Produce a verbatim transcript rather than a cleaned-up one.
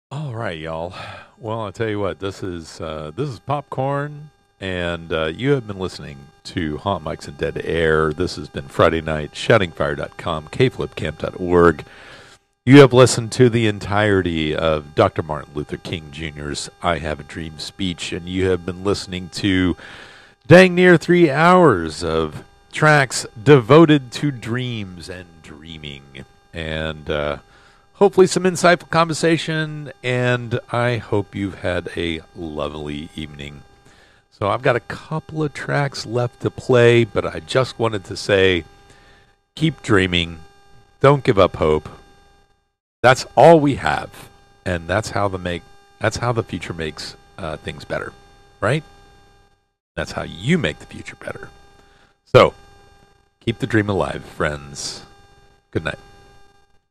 All right, y'all. Well, I'll tell you what. This is uh, this is popcorn, and uh, you have been listening to Hot Mics and Dead Air. This has been Friday Night, shouting fire dot com, k flip camp dot org. You have listened to the entirety of Doctor Martin Luther King Junior's "I Have a Dream" speech, and you have been listening to dang near three hours of tracks devoted to dreams and dreaming, and. Uh, Hopefully, some insightful conversation, and I hope you've had a lovely evening. So, I've got a couple of tracks left to play, but I just wanted to say keep dreaming, don't give up hope. That's all we have, and that's how the make that's how the future makes uh, things better, right? That's how you make the future better. So, keep the dream alive, friends. Good night.